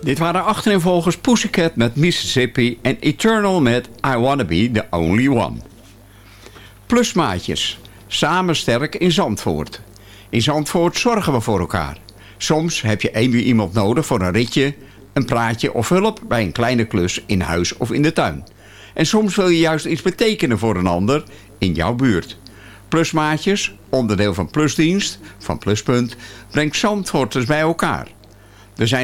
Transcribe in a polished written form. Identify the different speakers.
Speaker 1: Dit waren achtereenvolgens Pussycat met Mississippi en Eternal met I Wanna Be The Only One. Plusmaatjes. Samen sterk in Zandvoort. In Zandvoort zorgen we voor elkaar. Soms heb je iemand nodig voor een ritje, een praatje of hulp bij een kleine klus in huis of in de tuin. En soms wil je juist iets betekenen voor een ander in jouw buurt. Plusmaatjes, onderdeel van Plusdienst, van Pluspunt, brengt Zandvoorters bij elkaar. We zijn